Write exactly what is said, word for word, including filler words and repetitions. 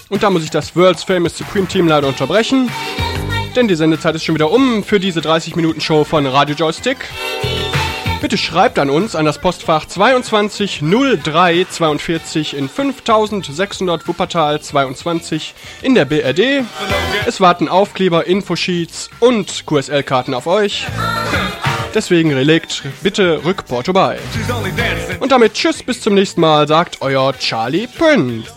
Und da muss ich das World's Famous Supreme Team leider unterbrechen, denn die Sendezeit ist schon wieder um für diese dreißig Minuten Show von Radio Joystick. Bitte schreibt an uns an das Postfach zweiundzwanzig null drei zweiundvierzig in fünftausendsechshundert Wuppertal zweiundzwanzig in der B R D. Es warten Aufkleber, Infosheets und Q S L-Karten auf euch. Deswegen legt bitte Rückporto bei. Und damit tschüss, bis zum nächsten Mal, sagt euer Charlie Prince.